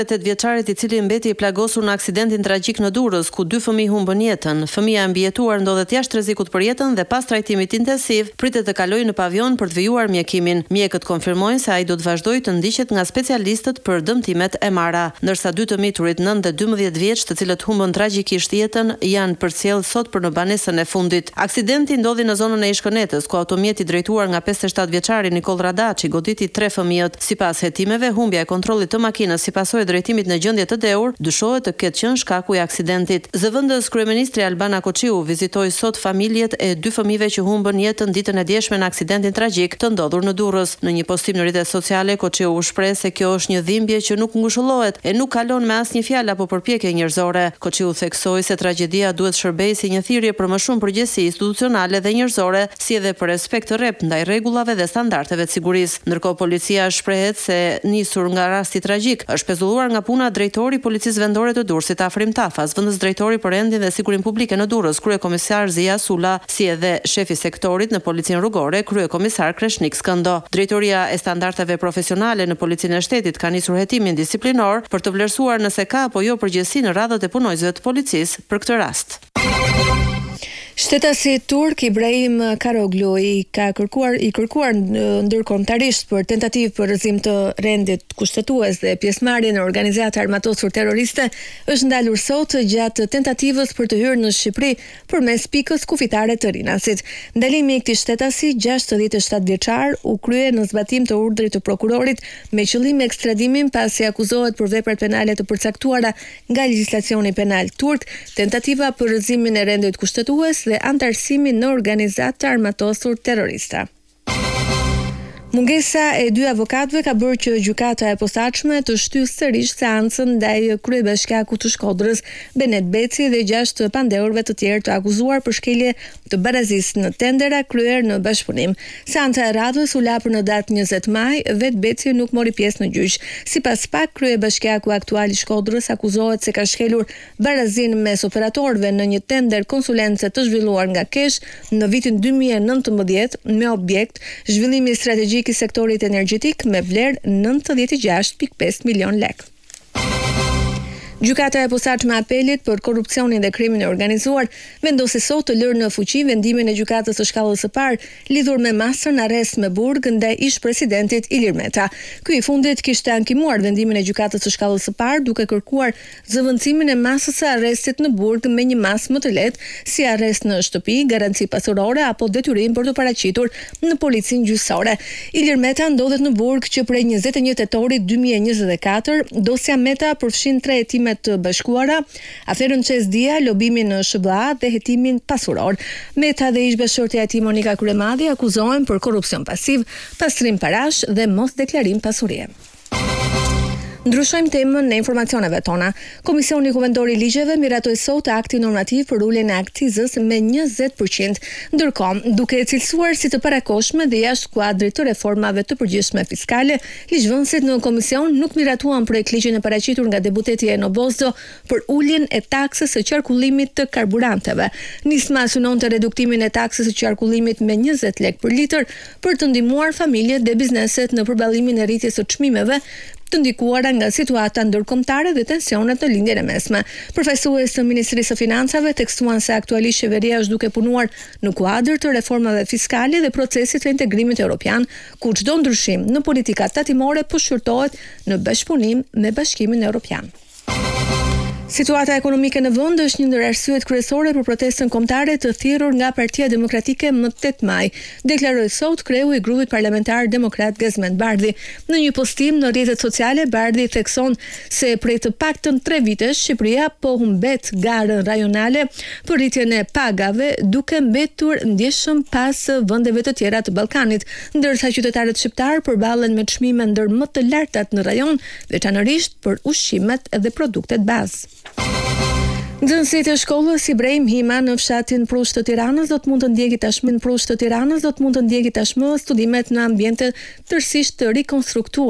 8 vjeçarit i cili mbeti i plagosur në aksidentin tragjik në Durrës, ku 2 fëmijë humbën jetën. Fëmia e mbijetuar ndodhet jashtë rrezikut për jetën dhe pas trajtimit intensiv pritet të kalojë në pavion për të vijuar mjekimin. Mjekët konfirmojnë se ai do të vazhdojë të ndiqet nga specialistët për dëmtimet e marra, ndërsa 2 të miturit 9 dhe 12 vjeç, të cilët humbën tragjikisht jetën, janë përcjell sot për në banesën e fundit. Aksidenti ndodhi në zonën e Ishkënetës, ku automjeti drejtuar nga 57 vjeçari Nikol Radaçi goditi 3 fëmijët. Sipas hetimeve, humbja e kontrollit të makinës si pasojë drejtimit në gjendje të dheur dyshohet të ketë qenë shkaku i aksidentit. Zëvendës kryeministri Albana Koçiu vizitoi sot familjet e 2 fëmijëve që humbën jetën ditën e djeshme në aksidentin tragjik të ndodhur në Durrës. Në një postim në rrjetet sociale, Koçiu u shpreh se kjo është një dhimbje që nuk ngushëllohet e nuk kalon me asnjë fjalë apo përpjekje njerëzore. Koçiu theksoi se tragjedia duhet shërbejë si një thirrje për më shumë përgjegjësi institucionale dhe njerëzore, si edhe për respekt të rrep ndaj rregullave dhe standardeve të sigurisë. Ndërkohë policia shprehet se nisur nga rasti tragjik është pezulluar nga puna drejtori i policisë vendore të Durrësit Afrim Tafa, zëvendës drejtori për rendin dhe sigurinë publike në Durrës, kryekomisar Zia Sula, si edhe shefi sektorit në policinë rrugore, kryekomisar Kreshnik Skëndo. Drejtoria e standardeve profesionale në policinë e shtetit ka nisur hetimin disiplinor për të vlerësuar nëse ka apo jo përgjegjësi në radhët e punojësve të policisë për këtë rast. Shtetasi turk Ibrahim Karoglu i kërkuar ndërkombëtarisht për tentativë për rrëzim të rendit kushtetues dhe pjesëmarrje në organizata armatosur terroriste është ndalur sot gjatë tentativës për të hyrë në Shqipëri përmes pikës kufitare të Rinasit. Ndalimi i këtij shtetasi 67 vjeçar u krye në zbatim të urdhrit të prokurorit me qëllim ekstradimin pasi akuzohet për veprat penale të përcaktuara nga legjislacioni penal turk, tentativa për rrëzimin e rendit kushtetues dhe antarësimi në organizata armatosur terrorista. Mungesa e 2 avokatëve ka bërë që gjykata e posaçme të shtyjë sërish seancën ndaj kryebashkiakut të Shkodrës, Benet Beci dhe 6 pandeurve të tjerë të akuzuar për shkelje të barazisë në tendera kryer në bashkëpunim. Seanca e radhës u la për në datë 20 maj, vetë Beci nuk mori pjesë në gjyq. Sipas PAK, kryebashkiaku aktual i Shkodrës akuzohet se ka shkelur barazinë mes operatorëve në një tender konsulence të zhvilluar nga Kesh në vitin 2019 me objekt zhvillimi strategjik i sektorit energjetik me vlerë 96.5 milion lekë. Gjykata e posaçme apelit për korrupsionin dhe krimin e organizuar vendosi sot të lërë në fuqi vendimin e gjykatës së shkallës së parë lidhur me masën arrest me burg ndaj ish-presidentit Ilir Meta. Ky i fundit kishte ankimuar vendimin e gjykatës së shkallës së parë duke kërkuar zëvendësimin e masës së arrestit në burg me një masë më të lehtë si arrest në shtëpi, garanci pasurore apo detyrim për të paraqitur në policinë gjyqësore. Ilir Meta ndodhet në burg që prej 21 tetorit 2024 dosja Meta përfshin 3 hetime të bashkuara, aferën Çesdia, lobimin në SBA dhe hetimin pasuror. Meta dhe ish-bashkëshortja e tij Monika Kryemadhi akuzohen për korrupsion pasiv, pastrim parash dhe mos deklarim pasurie. Ndryshojmë temën në informacioneve tona. Komisioni Kuvendor i Ligjeve miratoi sot akti normativ për uljen e akcizës me 20%. Ndërkohë, duke e cilësuar si të parakoshme dhe jashtë kuadrit të reformave të përgjithshme fiskale, ligjvënësit në komision nuk miratuan projekt ligjin e paraqitur nga deputeti Eno Bozdo për uljen e taksës së qarkullimit të karburanteve. Nisma synonte reduktimin e taksës së qarkullimit me 20 lekë për litër për të ndihmuar familjet dhe bizneset në përballimin e rritjes së çmimeve të ndikuara nga situata ndërkombëtare dhe tensionet në lindjen e mesme. Përfaqësues të Ministrisë së Financave tekstuan se aktualisht qeveria është duke punuar në kuadër të reformave fiskale dhe procesit të integrimit evropian, ku çdo ndryshim në politikat tatimore po shqyrtohet në bashkëpunim me Bashkimin Evropian. Situata ekonomike në vend është një ndër arsyet kryesore për protestën kombëtare të thirrur nga Partia Demokratike më 8 maj, deklaroi sot kreu i grupit parlamentar demokrat Gazmend Bardhi. Në një postim në rrjetet sociale, Bardhi thekson se prej të paktën 3 vitesh Shqipëria po humbet garën rajonale për rritjen e pagave, duke mbetur ndjeshëm pas vendeve të tjera të Ballkanit, ndërsa qytetarët shqiptar përballen me çmime ndër më të lartat në rajon, veçanërisht për ushqimet dhe produktet bazë. Nxënësit e shkollës Ibrahim Hima në fshatin Prushtë të Tiranës do të mund të ndjeki tashmë studimet në ambiente tërësisht të rikonstruktuar